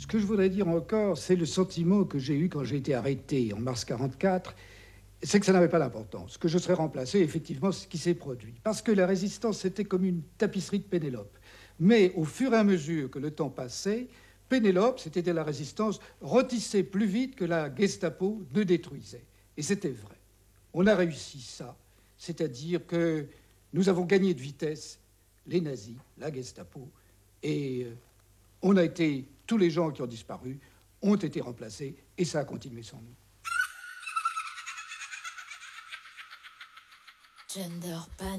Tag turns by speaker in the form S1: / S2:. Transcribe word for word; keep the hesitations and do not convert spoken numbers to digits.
S1: Ce que je voudrais dire encore, c'est le sentiment que j'ai eu quand j'ai été arrêté en mars quarante-quatre, c'est que ça n'avait pas d'importance, que je serais remplacé, effectivement, ce qui s'est produit. Parce que la résistance, c'était comme une tapisserie de Pénélope. Mais au fur et à mesure que le temps passait, Pénélope, c'était la résistance, retissait plus vite que la Gestapo ne détruisait. Et c'était vrai. On a réussi ça, c'est-à-dire que nous avons gagné de vitesse les nazis, la Gestapo, et euh, on a été, tous les gens qui ont disparu ont été remplacés, et ça a continué sans nous.
S2: Gender Pan.